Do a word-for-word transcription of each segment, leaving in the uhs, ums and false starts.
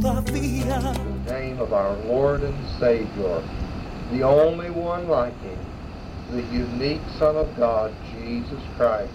todavía. In the name of our Lord and Savior, the only one like him, the unique Son of God, Jesus Christ.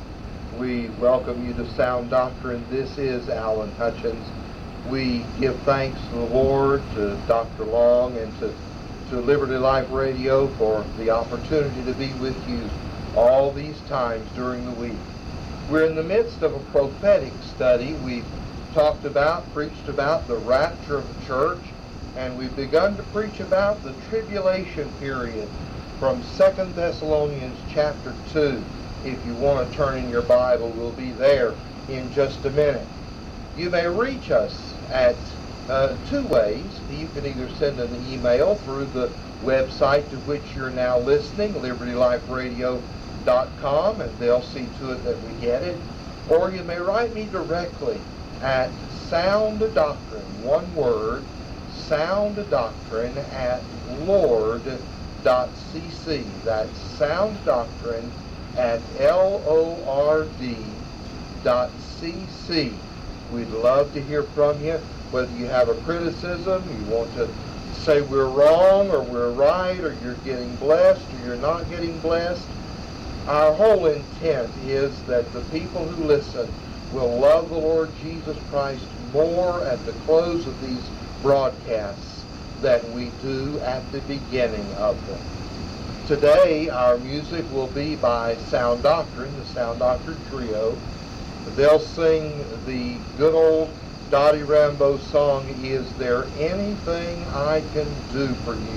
We welcome you to Sound Doctrine. This is Alan Hutchins. We give thanks to the Lord, to Doctor Long, and to, to Liberty Life Radio for the opportunity to be with you all these times during the week. We're in the midst of a prophetic study. We've talked about, preached about the rapture of the church, and we've begun to preach about the tribulation period from Second Thessalonians chapter two. If you want to turn in your Bible, we'll be there in just a minute. You may reach us at uh, two ways. You can either send an email through the website to which you're now listening, liberty life radio dot com, and they'll see to it that we get it. Or you may write me directly at Sound Doctrine, one word, Sound Doctrine at lord dot c c. That's Sound Doctrine at L O R D dot C C. We'd love to hear from you, whether you have a criticism, you want to say we're wrong or we're right, or you're getting blessed or you're not getting blessed. Our whole intent is that the people who listen will love the Lord Jesus Christ more at the close of these broadcasts than we do at the beginning of them. Today, our music will be by Sound Doctrine, the Sound Doctrine Trio. They'll sing the good old Dottie Rambo song, Is There Anything I Can Do For You?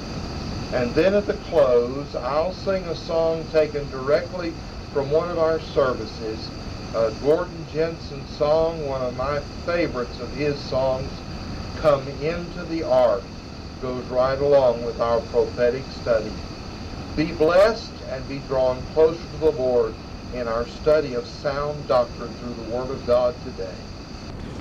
And then at the close, I'll sing a song taken directly from one of our services, a Gordon Jensen song, one of my favorites of his songs, Come Into the Ark. Goes right along with our prophetic study. Be blessed and be drawn closer to the Lord in our study of sound doctrine through the Word of God today.